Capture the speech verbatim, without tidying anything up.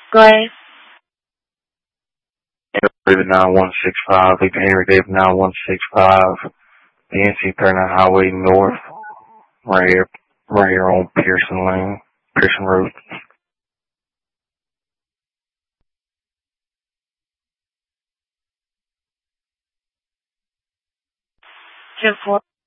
Go ahead. David nine one six five, Leaving Henry David nine one six five, the N C thirty-nine Highway North, right here, right here on Pearson Lane, Pearson Road. ten four.